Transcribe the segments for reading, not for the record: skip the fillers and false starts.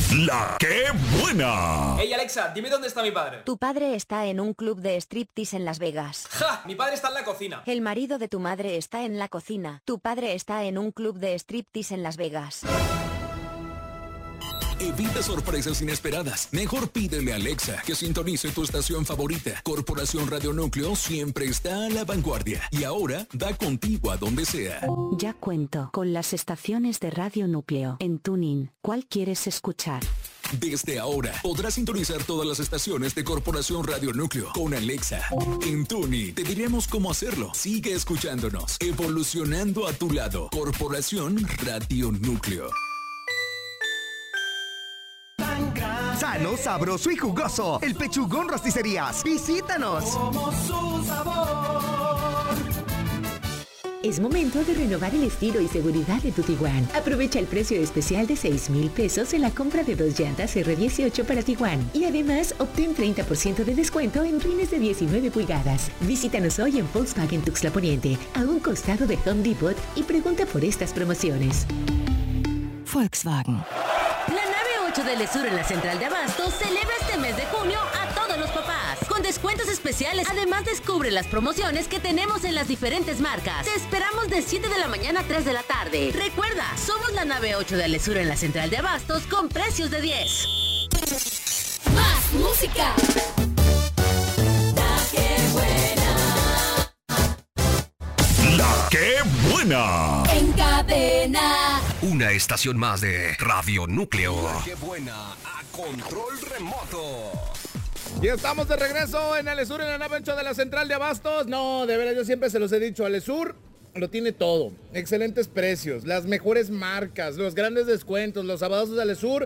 La que buena. Hey Alexa, dime dónde está mi padre. Tu padre está en un club de striptease en Las Vegas. ¡Ja! Mi padre está en la cocina. El marido de tu madre está en la cocina. Tu padre está en un club de striptease en Las Vegas. Evita sorpresas inesperadas. Mejor pídele a Alexa que sintonice tu estación favorita. Corporación Radio Núcleo siempre está a la vanguardia. Y ahora va contigo a donde sea. Ya cuento con las estaciones de Radio Núcleo en TuneIn. ¿Cuál quieres escuchar? Desde ahora podrás sintonizar todas las estaciones de Corporación Radio Núcleo con Alexa. En TuneIn te diremos cómo hacerlo. Sigue escuchándonos, evolucionando a tu lado. Corporación Radio Núcleo. Sano, sabroso y jugoso. El Pechugón Rosticerías. Visítanos. Como su sabor. Es momento de renovar el estilo y seguridad de tu Tiguan. Aprovecha el precio especial de 6,000 pesos en la compra de 2 llantas R18 para Tiguan. Y además, obtén 30% de descuento en rines de 19 pulgadas. Visítanos hoy en Volkswagen Tuxtla Poniente, a un costado de Home Depot, y pregunta por estas promociones. Volkswagen. La nave 8 del Sur en la Central de Abastos celebra este mes de junio a todos los papás, con descuentos especiales. Además, descubre las promociones que tenemos en las diferentes marcas. Te esperamos de 7 de la mañana a 3 de la tarde. Recuerda, somos la nave 8 del Sur en la Central de Abastos con precios de 10. ¡Más música! La que buena. La que buena. En cadena. Una estación más de Radio Núcleo. Qué buena, a control remoto. Y estamos de regreso en Alesur, en la nave 8 de la Central de Abastos. No, de verdad, yo siempre se los he dicho, Alesur lo tiene todo. Excelentes precios, las mejores marcas, los grandes descuentos, los sabadazos de Alesur,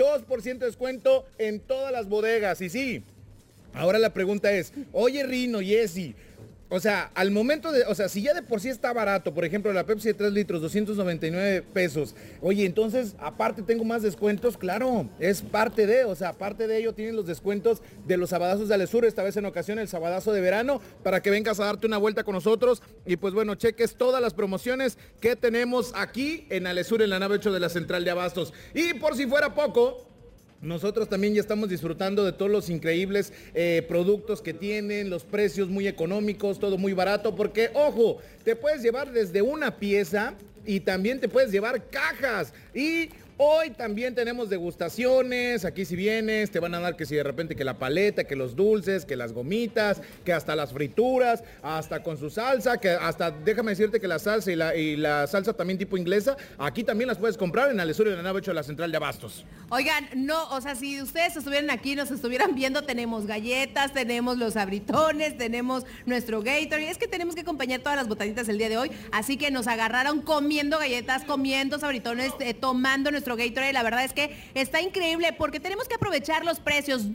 2% de descuento en todas las bodegas. Y sí, ahora la pregunta es, oye Rino y Esi, o sea, al momento de, o sea, si ya de por sí está barato, por ejemplo, la Pepsi de 3 litros, 299 pesos. Oye, entonces, aparte tengo más descuentos, claro, es parte de, o sea, aparte de ello tienen los descuentos de los sabadazos de Alesur, esta vez en ocasión el sabadazo de verano, para que vengas a darte una vuelta con nosotros. Y pues bueno, cheques todas las promociones que tenemos aquí en Alesur, en la nave 8 de la Central de Abastos. Y por si fuera poco, nosotros también ya estamos disfrutando de todos los increíbles productos que tienen, los precios muy económicos, todo muy barato, porque, ojo, te puedes llevar desde una pieza y también te puedes llevar cajas. Y hoy también tenemos degustaciones. Aquí si vienes te van a dar que si de repente que la paleta, que los dulces, que las gomitas, que hasta las frituras, hasta con su salsa, que hasta déjame decirte que la salsa y la salsa también tipo inglesa, aquí también las puedes comprar en Alesur, en la nave 8 de la Central de Abastos. Oigan, no, o sea, si ustedes estuvieran aquí, nos estuvieran viendo, tenemos galletas, tenemos los abritones, tenemos nuestro Gatorade. Es que tenemos que acompañar todas las botanitas el día de hoy, así que nos agarraron comiendo galletas, comiendo sabritones, tomando nuestro Gatorade. La verdad es que está increíble porque tenemos que aprovechar los precios,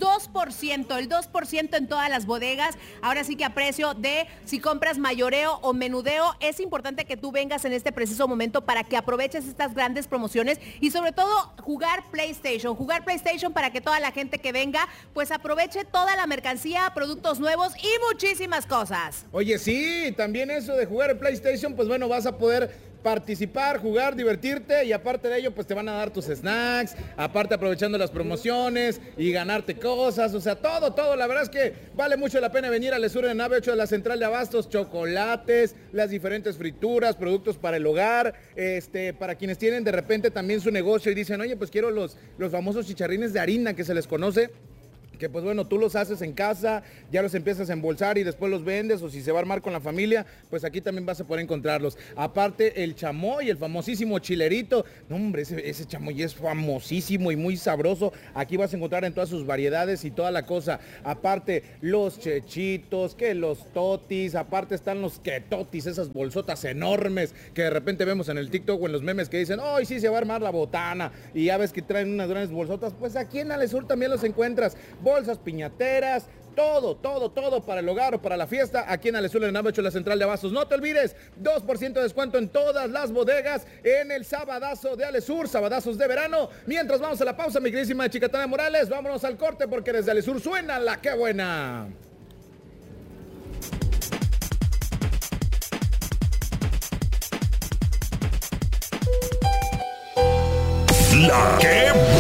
2%, el 2% en todas las bodegas. Ahora sí que a precio de si compras mayoreo o menudeo, es importante que tú vengas en este preciso momento para que aproveches estas grandes promociones y sobre todo jugar PlayStation para que toda la gente que venga pues aproveche toda la mercancía, productos nuevos y muchísimas cosas. Oye, sí, también eso de jugar en PlayStation, pues bueno, vas a poder participar, jugar, divertirte y aparte de ello pues te van a dar tus snacks, aparte aprovechando las promociones y ganarte cosas, o sea, todo, la verdad es que vale mucho la pena venir a Alesur en la nave 8 de la Central de Abastos, chocolates, las diferentes frituras, productos para el hogar, para quienes tienen de repente también su negocio y dicen, oye, pues quiero los famosos chicharrines de harina que se les conoce, que pues bueno, tú los haces en casa, ya los empiezas a embolsar y después los vendes, o si se va a armar con la familia, pues aquí también vas a poder encontrarlos. Aparte el chamoy, el famosísimo chilerito, no hombre, ese chamoy es famosísimo y muy sabroso, aquí vas a encontrar en todas sus variedades y toda la cosa. Aparte los chechitos, que los totis, aparte están los quetotis, esas bolsotas enormes que de repente vemos en el TikTok o en los memes que dicen, hoy sí se va a armar la botana, y ya ves que traen unas grandes bolsotas, pues aquí en Alesur también los encuentras. Bolsas, piñateras, todo para el hogar o para la fiesta, aquí en Alesur, en la nave 8 de la Central de Abastos. No te olvides, 2% de descuento en todas las bodegas en el sabadazo de Alesur, sabadazos de verano. Mientras vamos a la pausa, mi queridísima Chicatana Morales, vámonos al corte porque desde Alesur suena la que buena. La que